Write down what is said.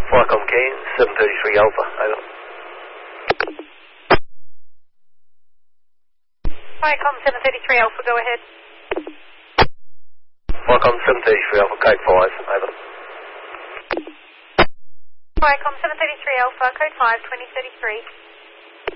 Flycom Keen, 733 Alpha, over. Flycom 733 Alpha, go ahead. Flycom 733 Alpha, code 5, over. Flycom 733 Alpha, code 5, 2033.